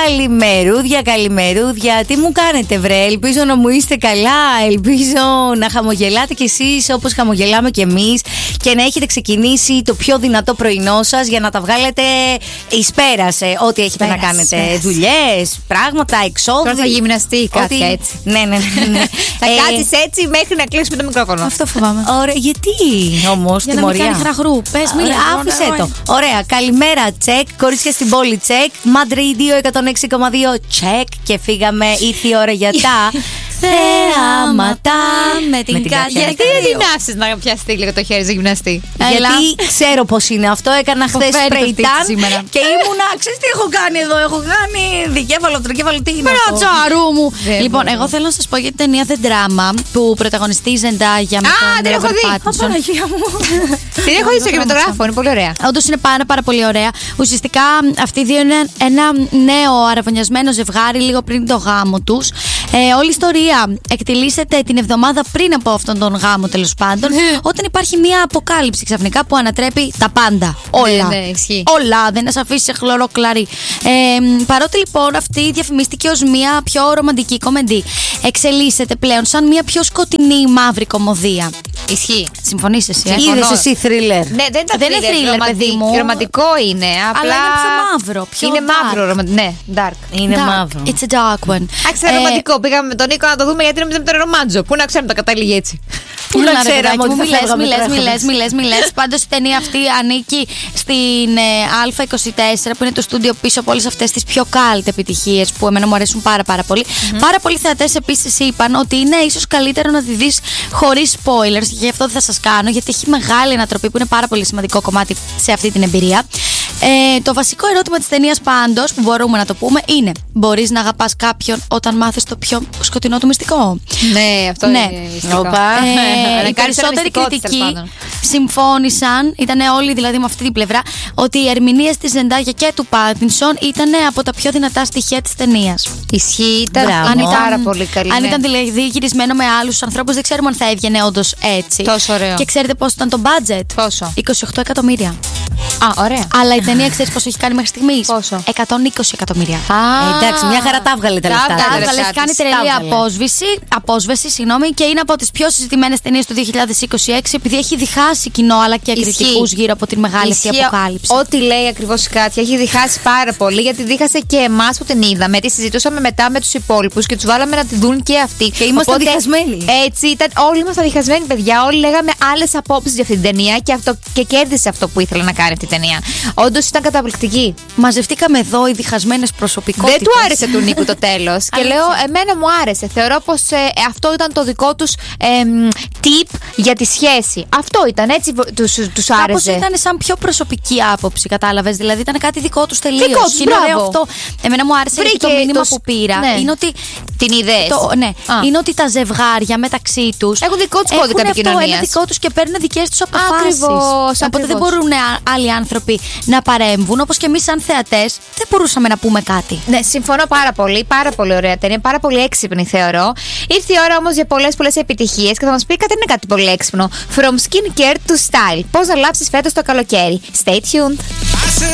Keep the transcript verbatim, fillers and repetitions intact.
Καλημερούδια, καλημερούδια. Τι μου κάνετε, βρε? Ελπίζω να μου είστε καλά. Ελπίζω να χαμογελάτε κι εσείς όπως χαμογελάμε κι εμείς και να έχετε ξεκινήσει το πιο δυνατό πρωινό σας για να τα βγάλετε εις πέρας. Ό,τι έχετε πέρας, να κάνετε. Δουλειές, πράγματα, εξόδου. Τώρα θα γυμναστεί κάτι ότι... έτσι. Ναι, ναι, ναι. Θα κάτσεις έτσι μέχρι να κλείσουμε το μικρόφωνο. Αυτό φοβάμαι. Ωραία, γιατί όμως τη μορία? Για να μην κάνει χραχρού. Πες, μίλα. Άφησε το. Ωραία, καλημέρα, τσεκ. Κορίτσια στην πόλη, τσεκ. Mad Radio εκατόν έξι κόμμα δύο, τσεκ. Και φύγαμε, ήρθε η ώρα για τα θεάματα με την Κάτια. Γιατί δεν άφησες να πιαστεί λίγο το χέρι σε γυμναστή? Γιατί ξέρω πώς είναι αυτό. Έκανα χθες σπρεϊτάν και ήμουνα. Ξέρεις τι έχω κάνει εδώ? Έχω κάνει δικέφαλο, τρικέφαλο. Τι είναι αυτό? Ρατσαρού μου. Λοιπόν, εγώ θέλω να σας πω για την ταινία The Drama που πρωταγωνιστεί η Ζεντάγια με τον Ρόμπερτ Πάτινσον. Την έχω δει στο κινηματογράφο, είναι πολύ ωραία. Όντως είναι πάρα, πάρα πολύ ωραία. Ουσιαστικά αυτοί οι δύο είναι ένα νέο αραβωνιασμένο ζευγάρι λίγο πριν το γάμο τους. Ε, όλη η ιστορία εκτελήσεται την εβδομάδα πριν από αυτόν τον γάμο, τέλος πάντων, όταν υπάρχει μια αποκάλυψη ξαφνικά που ανατρέπει τα πάντα. Όλα. Ναι, ναι, ισχύει. Όλα. Δεν θα αφήσει σε χλωρό κλαρί. Ε, παρότι λοιπόν αυτή διαφημίστηκε ως μια πιο ρομαντική κομμεντή, εξελίσσεται πλέον σαν μια πιο σκοτεινή μαύρη κομμωδία. Ισχύει. Συμφωνείς εσύ? Ε? Είδες εσύ θρίλερ? Ναι, δεν, τα δεν είναι θρίλερ, παιδί μου. Ρομαντικό είναι. Απλά αλλά είναι πιο μαύρο. Πιο είναι dark. μαύρο. Ρομαντι... Ναι, dark. Είναι dark. μαύρο. It's a dark one. Άξε, ε... ρομαντικό. Πήγαμε με τον Νίκο να το δούμε γιατί νομίζαμε τον ρομάντζο. Πού να ξέρουμε τα κατάλληλοι έτσι. Πού να ξέραμε ότι θα φεύγαμε. Μιλές, μιλές, μιλές, μιλές. Πάντως η ταινία αυτή ανήκει στην Α είκοσι τέσσερα που είναι το στούντιο πίσω από όλες αυτές τις πιο cult επιτυχίες που εμένα μου αρέσουν πάρα πάρα πολύ. Mm-hmm. Πάρα πολλοί θεατές επίσης είπαν ότι είναι ίσως καλύτερο να τη δεις χωρίς spoilers. Γι' αυτό δεν θα σας κάνω, γιατί έχει μεγάλη ανατροπή που είναι πάρα πολύ σημαντικό κομμάτι σε αυτή την εμπειρία. Ε, το βασικό ερώτημα της ταινίας πάντως που μπορούμε να το πούμε είναι: μπορείς να αγαπάς κάποιον όταν μάθεις το πιο σκοτεινό του μυστικό? Ναι, αυτό ναι. είναι μυστικό. Ε, οι περισσότεροι κριτικοί συμφώνησαν, ήταν όλοι δηλαδή με αυτή την πλευρά, ότι οι ερμηνείες της Ζεντάγια και του Πάτινσον ήταν από τα πιο δυνατά στοιχεία της ταινίας. Ισχύει, ήταν, αν ήταν πάρα πολύ καλή. Αν ναι. ήταν δηλαδή γυρισμένο με άλλους ανθρώπους, δεν ξέρουμε αν θα έβγαινε όντως έτσι. Τόσο ωραίο. Και ξέρετε πόσο ήταν το budget? Πόσο? είκοσι οκτώ εκατομμύρια. Α, ωραία. Αλλά η ταινία ξέρεις πόσο έχει κάνει μέχρι στιγμής? Πόσο? εκατόν είκοσι εκατομμύρια. Α, ε, εντάξει, μια χαρά τα βγάλε τα λεφτά. Τα βγάλε, έχει κάνει τρελή απόσβεση, απόσβεση συγγνώμη, και είναι από τις πιο συζητημένες ταινίες του δύο χιλιάδες είκοσι έξι επειδή έχει διχάσει κοινό αλλά και κριτικούς γύρω από την μεγάλη αυτή αποκάλυψη. Ό,τι λέει ακριβώς η Κάτια έχει διχάσει πάρα πολύ, γιατί δίχασε και εμάς που την είδαμε. Τη συζητούσαμε μετά με τους υπόλοιπους και τους βάλαμε να τη δουν και αυτοί. Και ήμασταν διχασμένοι. Έτσι ήταν, όλοι ήμασταν διχασμένοι, παιδιά. Όλοι λέγαμε άλλες απόψεις για αυτή την ταινία και, αυτό, και κέρδισε αυτό που ήθελε να κάνει αυτή την ταινία. Όντως ήταν καταπληκτική. Μαζευτήκαμε εδώ οι διχασμένες προσωπικότητες. Δεν του άρεσε του Νίκου το τέλος. Και λέω, εμένα μου άρεσε. Θεωρώ πως ε, αυτό ήταν το δικό τους ε, tip για τη σχέση. Αυτό ήταν, έτσι τους, τους άρεσε. Κάπως ήταν σαν πιο προσωπική άποψη, κατάλαβες. Δηλαδή ήταν κάτι δικό τους τελείως. Δικό τους, μπράβο. Αυτό. Εμένα μου άρεσε γιατί το μήνυμα το... που πήρα ναι. είναι ότι. Την ιδέα. Ναι, είναι ότι τα ζευγάρια μεταξύ τους έχουν δικό τους κώδικα επικοινωνίας. Έχουν αυτό, ένα δικό τους και παίρνουν δικές τους αποφάσεις. Ακριβώς. Οπότε δεν μπορούν άλλοι άνθρωποι να παρέμβουν. Όπως και εμείς, σαν θεατές, δεν μπορούσαμε να πούμε κάτι. Ναι, συμφωνώ πάρα πολύ. Πάρα πολύ ωραία ταινία. Πάρα πολύ έξυπνη, θεωρώ. Ήρθε η ώρα όμως για πολλές πολλές επιτυχίες και θα μας πει κάτι, είναι κάτι πολύ έξυπνο. From skincare to style. Πώς να λάψεις φέτος το καλοκαίρι. Stay tuned.